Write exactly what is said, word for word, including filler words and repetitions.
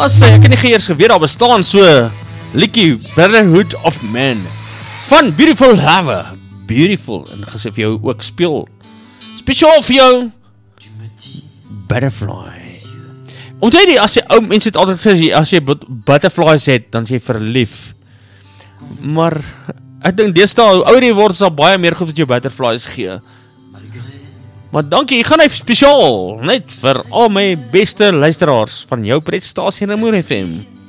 As uh, ek het nie geëers geweet daar bestaan so liedjie Brotherhood of Man van Beautiful Lava. Beautiful, en gesê vir jou ook speel spesiaal vir jou Butterfly. Onthou jy, as jy ou mense het altyd sê, as jy butterflies het, dan is jy verlief. Maar ek dink deesdae, hoe ouer jy word, sal baie meer goed dat jou butterflies gee. Maar dankie, ek gaan hy spesiaal net vir al my beste luisteraars van jou pretstasie Namur F M.